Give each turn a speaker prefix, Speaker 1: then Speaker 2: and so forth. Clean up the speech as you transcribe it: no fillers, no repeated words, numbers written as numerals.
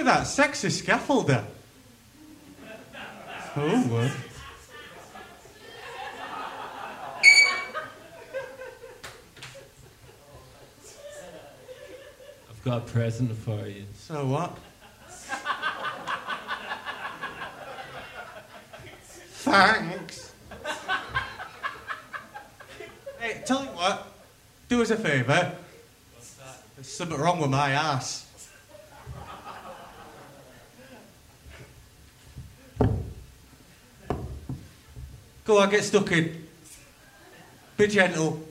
Speaker 1: at that sexy scaffolder. Oh, what?
Speaker 2: I've got a present for you.
Speaker 1: So what? Thanks. Hey, tell you what. Do us a favour.
Speaker 2: What's that?
Speaker 1: There's something wrong with my ass. Go on, get stuck in. Be gentle.